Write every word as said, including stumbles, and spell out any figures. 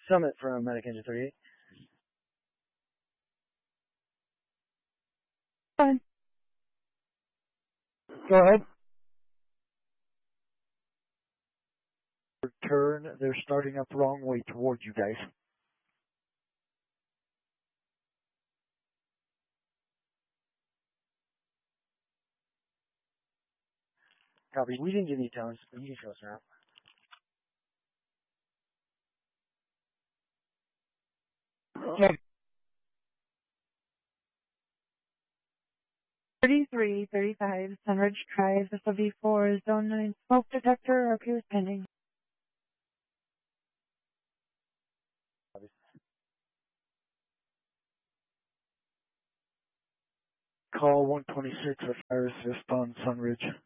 Summit from Medic Engine thirty-eight. Fine. Go ahead. Turn, they're starting up the wrong way towards you guys. Copy. We didn't get any tones, but you can show us around. Okay. thirty-three thirty-five Sunridge Drive, S O V four, Zone nine, smoke detector appears pending. Call one twenty-six, a fire assist on Sunridge.